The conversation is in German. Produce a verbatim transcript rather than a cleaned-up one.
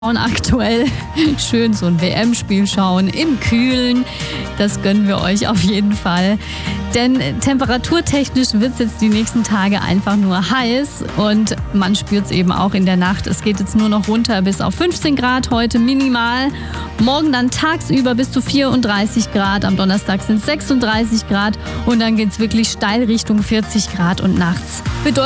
Aktuell schön so ein W M-Spiel schauen im Kühlen. Das gönnen wir euch auf jeden Fall. Denn temperaturtechnisch wird es jetzt die nächsten Tage einfach nur heiß und man spürt es eben auch in der Nacht. Es geht jetzt nur noch runter bis auf fünfzehn Grad heute minimal. Morgen dann tagsüber bis zu vierunddreißig Grad. Am Donnerstag sind es sechsunddreißig Grad und dann geht es wirklich steil Richtung vierzig Grad und nachts bedeutet